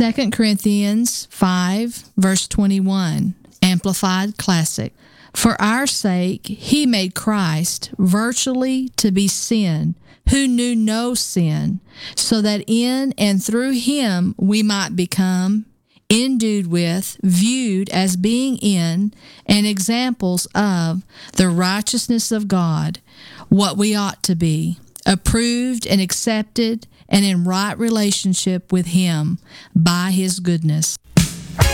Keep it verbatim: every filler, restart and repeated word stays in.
Second Corinthians five, verse twenty-one, Amplified Classic. For our sake he made Christ virtually to be sin, who knew no sin, so that in and through him we might become endued with, viewed as being in, and examples of the righteousness of God, what we ought to be, approved and accepted and in right relationship with him by his goodness.